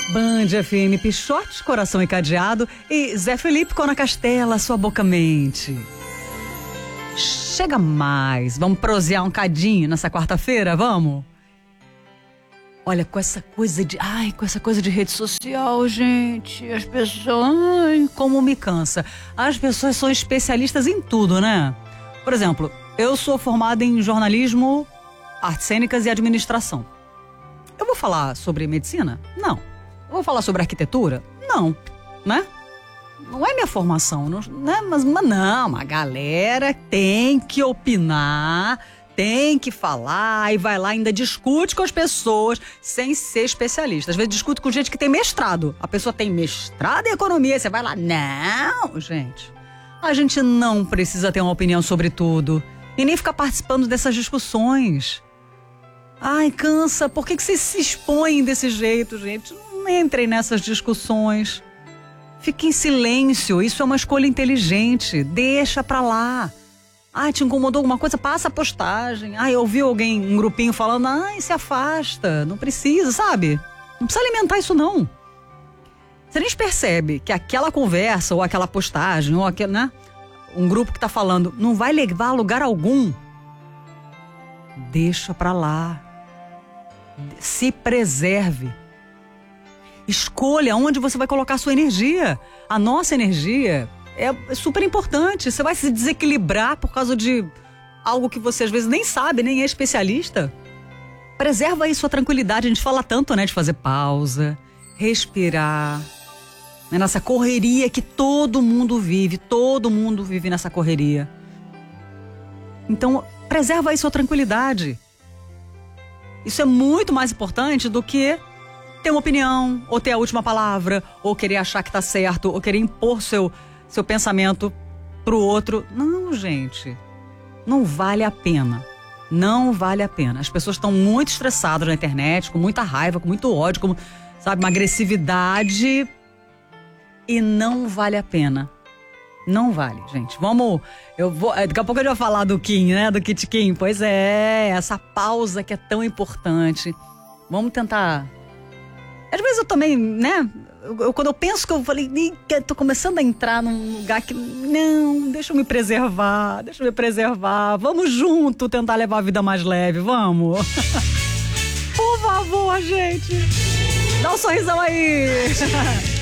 Band FM, Pichote, Coração e Cadeado e Zé Felipe com a Castela, Sua Boca Mente. Chega mais, vamos prosear um cadinho nessa quarta-feira, vamos? Olha, com essa coisa de rede social, gente, as pessoas, como me cansa. As pessoas são especialistas em tudo, né? Por exemplo, eu sou formada em jornalismo, artes cênicas e administração. Eu vou falar sobre medicina? Não. Eu vou falar sobre arquitetura? Não, né? Não é minha formação, não, né? Mas não, a galera tem que opinar, tem que falar e vai lá ainda discute com as pessoas sem ser especialista. Às vezes discute com gente que tem mestrado. A pessoa tem mestrado em economia, você vai lá, não, gente. A gente não precisa ter uma opinião sobre tudo e nem ficar participando dessas discussões. Ai, cansa, por que vocês se expõem desse jeito, gente? Não entrem nessas discussões. Fique em silêncio, isso é uma escolha inteligente, deixa pra lá. Ai, te incomodou alguma coisa? Passa a postagem. Ai, ouviu alguém, um grupinho falando, ai, se afasta, não precisa, sabe? Não precisa alimentar isso não. Você nem percebe que aquela conversa ou aquela postagem ou aquele, né? Um grupo que tá falando, não vai levar a lugar algum. Deixa pra lá. Se preserve. Escolha onde você vai colocar a sua energia. A nossa energia é super importante. Você vai se desequilibrar por causa de algo que você às vezes nem sabe, nem é especialista. Preserva aí sua tranquilidade. A gente fala tanto, né, de fazer pausa, respirar. Né, nessa correria que todo mundo vive nessa correria. Então, preserva aí sua tranquilidade. Isso é muito mais importante do que ter uma opinião, ou ter a última palavra, ou querer achar que tá certo, ou querer impor seu pensamento pro outro. Não, gente. Não vale a pena. Não vale a pena. As pessoas estão muito estressadas na internet, com muita raiva, com muito ódio, com, sabe, uma agressividade. E não vale a pena. Não vale, gente. Vamos... daqui a pouco eu já vou falar do Kim, né? Do Kit Kim. Pois é, essa pausa que é tão importante. Vamos tentar... Às vezes eu também, né? Quando eu penso que eu falei, tô começando a entrar num lugar que... Não, deixa eu me preservar. Vamos junto tentar levar a vida mais leve, vamos? Por favor, gente. Dá um sorrisão aí.